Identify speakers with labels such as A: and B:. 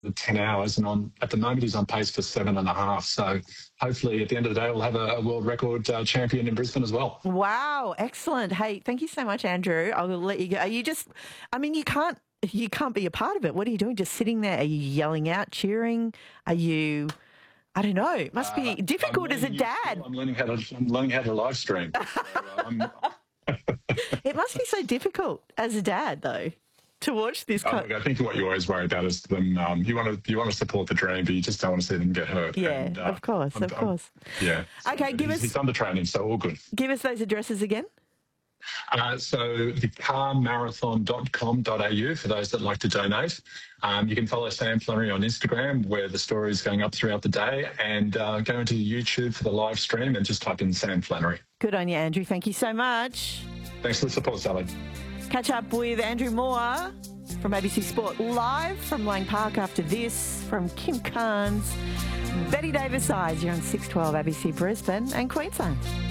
A: the 10 hours, and at the moment he's on pace for 7.5. So hopefully at the end of the day we'll have a world record champion in Brisbane as well.
B: Wow, excellent. Hey, thank you so much, Andrew. I'll let you go. Are you just, I mean, you can't be a part of it. What are you doing? Just sitting there? Are you yelling out, cheering? Are you, I don't know. It must be difficult as a dad.
A: I'm learning how to live stream.
B: It must be so difficult as a dad, though, to watch this.
A: I think what you always worry about is them. You want to support the dream, but you just don't want to see them get hurt.
B: Yeah,
A: and,
B: of course.
A: Yeah.
B: Okay,
A: so he's under training, so all good.
B: Give us those addresses again.
A: So thecarmarathon.com.au for those that like to donate. You can follow Sam Flannery on Instagram, where the story is going up throughout the day, and go into YouTube for the live stream and just type in Sam Flannery.
B: Good on you, Andrew. Thank you so much.
A: Thanks for the support, Sally.
B: Catch up with Andrew Moore from ABC Sport live from Lang Park after this, from Kim Carnes, Betty Davis Eyes. You're on 612 ABC Brisbane and Queensland.